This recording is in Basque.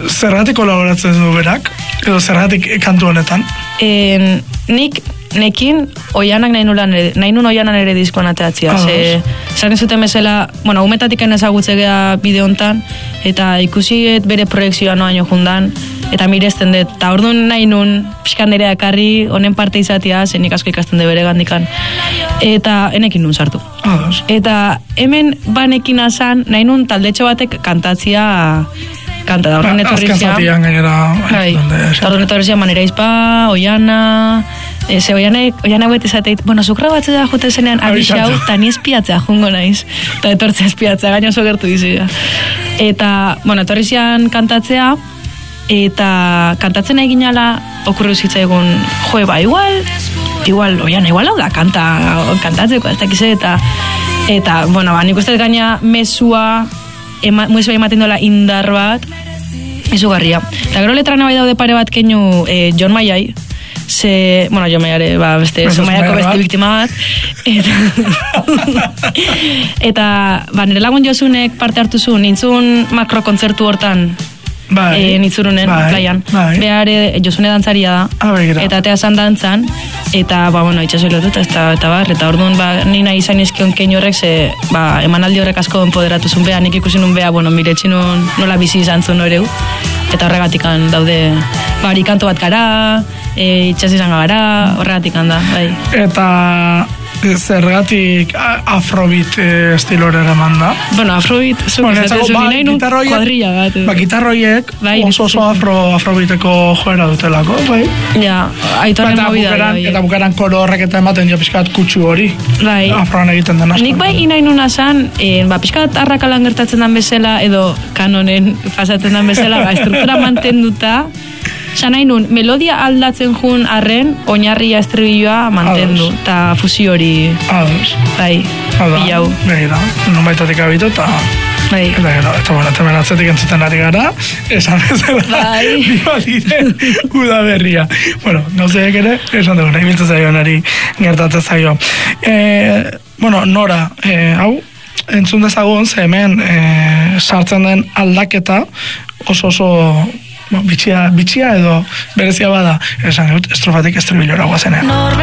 Zergatik kolaboratzen du berak? Edo zergatik kantu honetan? Nekin oianak nahi nun oianan ere diskoan ateatzia. Zaren zuten bezala, umetatik ezagutzea bideo hontan, eta ikusi bere proiektzioa noaino jundan, eta mirezten dut, eta orduan nahi nun pixkan nerea ekarri, honen parte izatea, nik asko ikasten de bere gandikan, eta enekin nun sartu. Eta hemen banekin azan, nahi nun taldetxo batek kantatzia kanta da, horren etorrizia. Azken zatian gainera. Horren etorrizia Manera Izpa, Oiana, Oiana guet esateit, zukra batzea jote zenean abixau, eta ni espiatzea jungo naiz. Eta etortzea espiatzea, gaino oso gertu dizia. Eta, etorrizian kantatzea, eta kantatzen egin ala, okurru zitzaigun, igual, Oiana, igual hau da, kantatzeko, ez dakize, eta, nik uste gaina mesua ematen dola indar bat, izugarria. Eta gero letra nabai daude pare bat keinu Jon Maiai, Jon Maiare, beste, Maiako beste biktima bat, eta, nire lagun Josunek parte hartu zuen, nintzun makrokontzertu hortan, nitzurunen, plaian. Behar, Josune dantzaria da, eta atea zan dantzan, eta, itxasoi lotut, eta orduan, ni nahi izan izkion keinu horrek, emanaldi horrek asko empoderatu zuen beha, nik ikusi nun beha, miretxin nola bizi izan zuen horreu, eta horregatikan daude, kanto bat gara, itxas izan gara, horregatikan da, bai. Eta zergatik afrobeat estilore eraman da? Afrobeat, zuki nahi nun kuadrilla bat. Gitarroiek oso afrobeateko joera dutelako, bai? Ja, aitorren movida. Eta bukaran koro horrek eta ematen jo pixkat kutsu hori. Bai. Afroan egiten den asko. Nik bai inahi nun azan, pixkat arrakalan gertatzen den bezala, edo kanonen pasatzen den bezala, estruktura mantenduta, nahi nun, melodia aldatzen jun arren, oinarria estribilloa mantendu, eta fusio hori, bai, bilau. Begira, nun baitatik abitu, eta temen atzetik entzuten ari gara, esan bezala, bibalide udaberria. Gauzeek ere, esan dugu, nahi biltzen zaio, nari gertatzen zaio. Nora, hau, entzun dezagun, ze hemen sartzen den aldaketa, oso bitxia edo berezia bada, esan dut, estrofatik estribilora guazenean.